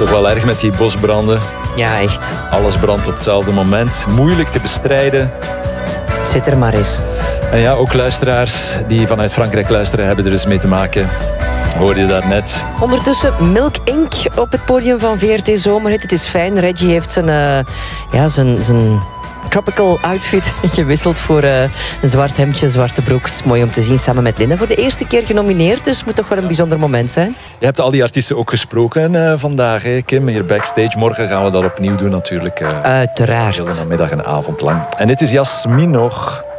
toch wel erg met die bosbranden. Ja, echt. Alles brandt op hetzelfde moment. Moeilijk te bestrijden. Zit er maar eens. En ja, ook luisteraars die vanuit Frankrijk luisteren hebben er dus mee te maken. Hoorde je daar net. Ondertussen Milk Inc. op het podium van VRT Zomerhit. Het is fijn. Reggie heeft zijn tropical outfit gewisseld voor een zwart hemdje, zwarte broek. Het is mooi om te zien samen met Linda. Voor de eerste keer genomineerd, dus het moet toch wel een bijzonder moment zijn. Je hebt al die artiesten ook gesproken vandaag, hè, Kim, hier backstage. Morgen gaan we dat opnieuw doen natuurlijk. Uiteraard. Heel de namiddag en avond lang. En dit is Jasmin nog.